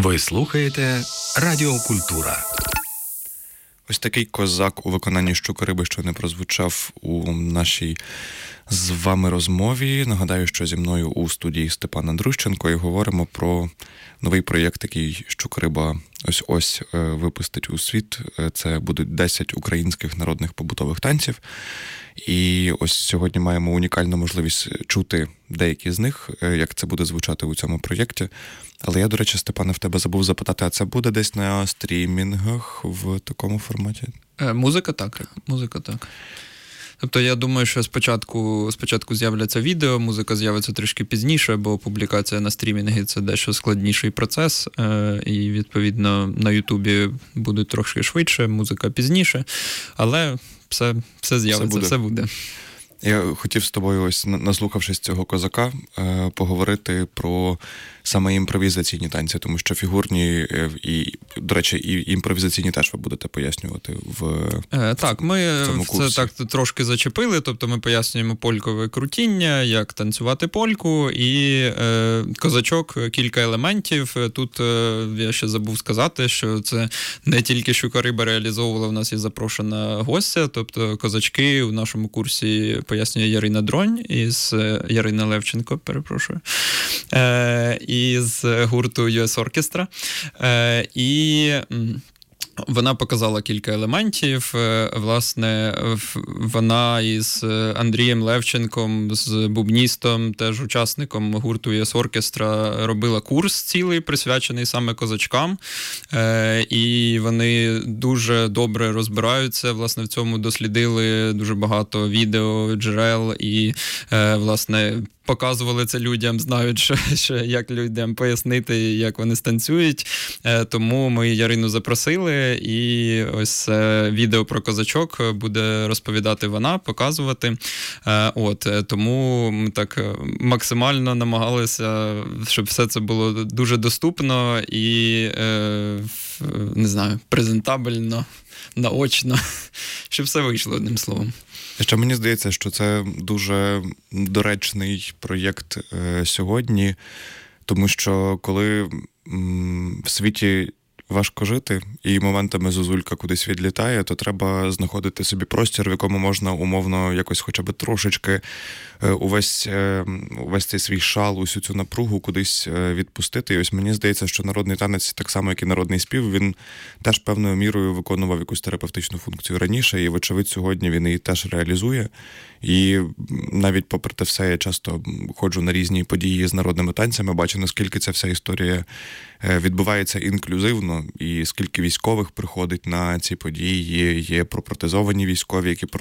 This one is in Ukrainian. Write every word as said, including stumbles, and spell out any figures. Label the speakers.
Speaker 1: Ви слухаєте Радіо Культура.
Speaker 2: Ось такий козак у виконанні Щукариби, що не прозвучав у нашій з вами розмові. Нагадаю, що зі мною у студії Степан Андрущенко, і говоримо про новий проєкт, який Щукариба ось-ось випустить у світ. Це будуть десять українських народних побутових танців. І ось сьогодні маємо унікальну можливість чути деякі з них, як це буде звучати у цьому проєкті. Але я, до речі, Степане, в тебе забув запитати, а це буде десь на стрімінгах в такому форматі?
Speaker 3: Е, музика так, музика так. Тобто я думаю, що спочатку, спочатку з'являться відео, музика з'явиться трішки пізніше, бо публікація на стрімінги – це дещо складніший процес, е, і, відповідно, на Ютубі буде трошки швидше, музика пізніше, але все, все з'явиться, все буде. Все буде.
Speaker 2: Я хотів з тобою, ось наслухавшись цього козака, поговорити про саме імпровізаційні танці, тому що фігурні і, до речі, і імпровізаційні теж ви будете пояснювати в
Speaker 3: е, Так, ми
Speaker 2: в цьому курсі.
Speaker 3: Це так трошки зачепили, тобто ми пояснюємо полькове крутіння, як танцювати польку, і е, козачок, кілька елементів. Тут е, я ще забув сказати, що це не тільки Щукариба реалізовувала, в нас є запрошена гостя, тобто козачки у нашому курсі пояснює Ярина Дронь із Ярина Левченко, перепрошую, е, із гурту ю ес Orchestra. Е, і вона показала кілька елементів. Власне, вона із Андрієм Левченком, з бубністом, теж учасником гурту ю ес Orchestra, робила курс цілий, присвячений саме козачкам. І вони дуже добре розбираються. Власне, в цьому дослідили дуже багато відео, джерел і, власне, показували це людям, знають, що, що як людям пояснити, як вони станцюють. Тому ми Ярину запросили, і ось відео про козачок буде розповідати вона, показувати. От, тому ми так максимально намагалися, щоб все це було дуже доступно і, не знаю, презентабельно, наочно, щоб все вийшло, одним словом.
Speaker 2: Ще мені здається, що це дуже доречний проєкт е, сьогодні, тому що коли м, в світі важко жити і моментами зозулька кудись відлітає, то треба знаходити собі простір, в якому можна умовно якось хоча б трошечки е, увесь, е, увесь цей свій шал, усю цю напругу кудись е, відпустити. І ось мені здається, що народний танець, так само як і народний спів, він теж певною мірою виконував якусь терапевтичну функцію раніше, і, вочевидь, сьогодні він її теж реалізує. І навіть попри те все, я часто ходжу на різні події з народними танцями, бачу, наскільки ця вся історія відбувається інклюзивно, і скільки військових приходить на ці події, є, є пропротезовані військові, які